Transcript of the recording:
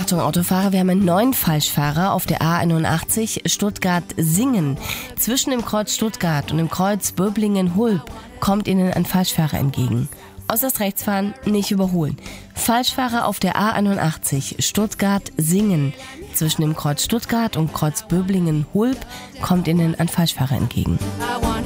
Achtung Autofahrer, wir haben einen neuen Falschfahrer auf der A81 Stuttgart-Singen. Zwischen dem Kreuz Stuttgart und dem Kreuz Böblingen-Hulb kommt Ihnen ein Falschfahrer entgegen. Äußerst rechts fahren, nicht überholen. Falschfahrer auf der A81 Stuttgart-Singen. Zwischen dem Kreuz Stuttgart und Kreuz Böblingen-Hulb kommt Ihnen ein Falschfahrer entgegen.